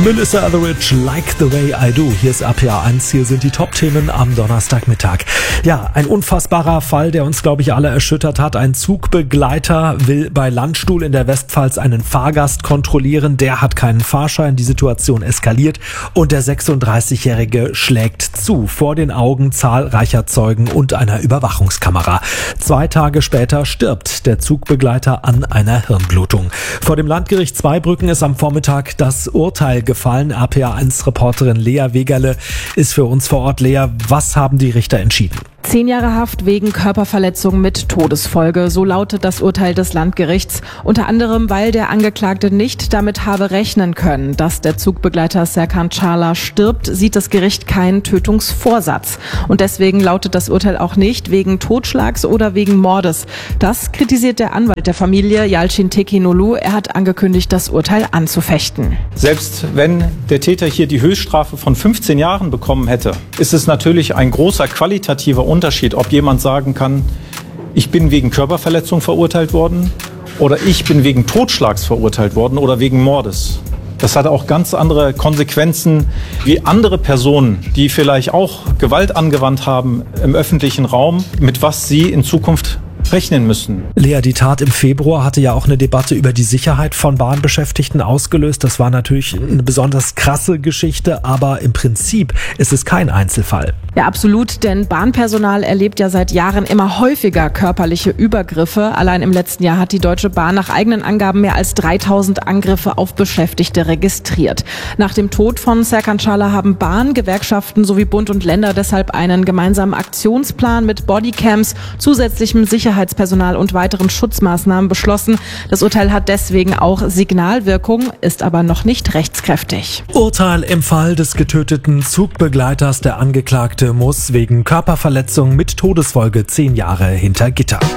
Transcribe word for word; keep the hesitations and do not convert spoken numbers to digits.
Melissa Etheridge, Like the Way I Do. Hier ist R P R eins, hier sind die Top-Themen am Donnerstagmittag. Ja, ein unfassbarer Fall, der uns, glaube ich, alle erschüttert hat. Ein Zugbegleiter will bei Landstuhl in der Westpfalz einen Fahrgast kontrollieren. Der hat keinen Fahrschein, die Situation eskaliert und der sechsunddreißigjährige schlägt zu vor den Augen zahlreicher Zeugen und einer Überwachungskamera. Zwei Tage später stirbt der Zugbegleiter an einer Hirnblutung. Vor dem Landgericht Zweibrücken ist am Vormittag das Urteil gefallen. R P R eins Reporterin Lea Wegerle ist für uns vor Ort. Lea, was haben die Richter entschieden? Zehn Jahre Haft wegen Körperverletzung mit Todesfolge, so lautet das Urteil des Landgerichts. Unter anderem, weil der Angeklagte nicht damit habe rechnen können, dass der Zugbegleiter Serkan Çağlar stirbt, sieht das Gericht keinen Tötungsvorsatz. Und deswegen lautet das Urteil auch nicht wegen Totschlags oder wegen Mordes. Das kritisiert der Anwalt der Familie, Yalçın Tekinoglu. Er hat angekündigt, das Urteil anzufechten. Selbst wenn der Täter hier die Höchststrafe von fünfzehn Jahren bekommen hätte, ist es natürlich ein großer qualitativer Unterschied, ob jemand sagen kann, ich bin wegen Körperverletzung verurteilt worden oder ich bin wegen Totschlags verurteilt worden oder wegen Mordes. Das hat auch ganz andere Konsequenzen wie andere Personen, die vielleicht auch Gewalt angewandt haben im öffentlichen Raum, mit was sie in Zukunft rechnen müssen. Lea, die Tat im Februar hatte ja auch eine Debatte über die Sicherheit von Bahnbeschäftigten ausgelöst. Das war natürlich eine besonders krasse Geschichte, aber im Prinzip ist es kein Einzelfall. Ja, absolut, denn Bahnpersonal erlebt ja seit Jahren immer häufiger körperliche Übergriffe. Allein im letzten Jahr hat die Deutsche Bahn nach eigenen Angaben mehr als dreitausend Angriffe auf Beschäftigte registriert. Nach dem Tod von Serkan Çağlar haben Bahn, Gewerkschaften sowie Bund und Länder deshalb einen gemeinsamen Aktionsplan mit Bodycams, zusätzlichem Sicherheitspersonal und weiteren Schutzmaßnahmen beschlossen. Das Urteil hat deswegen auch Signalwirkung, ist aber noch nicht rechtskräftig. Urteil im Fall des getöteten Zugbegleiters. Der Angeklagte muss wegen Körperverletzung mit Todesfolge zehn Jahre hinter Gitter.